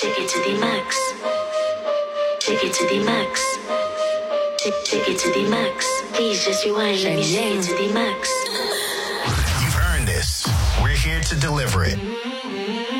Take it to the max. Take it to the max. Take it to the max. Please just rewind. Let me take it to the max. You've earned this. We're here to deliver it.